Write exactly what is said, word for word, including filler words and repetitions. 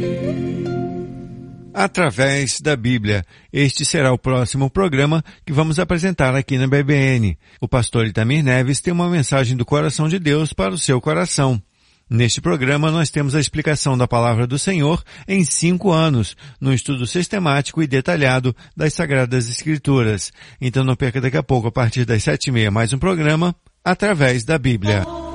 Através da Bíblia. Este será o próximo programa que vamos apresentar aqui na B B N. O pastor Itamir Neves tem uma mensagem do coração de Deus para o seu coração. Neste programa nós temos a explicação da palavra do Senhor em cinco anos, num estudo sistemático e detalhado das Sagradas Escrituras. Então não perca daqui a pouco, a partir das sete e meia, mais um programa Através da Bíblia.